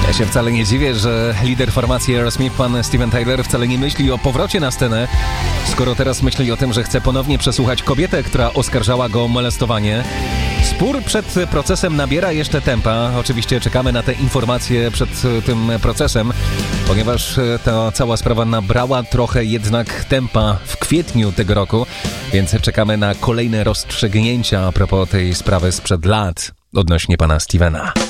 Ja się wcale nie dziwię, że lider formacji Aerosmith, pan Steven Tyler, wcale nie myśli o powrocie na scenę, skoro teraz myśli o tym, że chce ponownie przesłuchać kobietę, która oskarżała go o molestowanie. Spór przed procesem nabiera jeszcze tempa. Oczywiście czekamy na te informacje przed tym procesem, ponieważ ta cała sprawa nabrała trochę jednak tempa w kwietniu tego roku, więc czekamy na kolejne rozstrzygnięcia a propos tej sprawy sprzed lat odnośnie pana Stevena.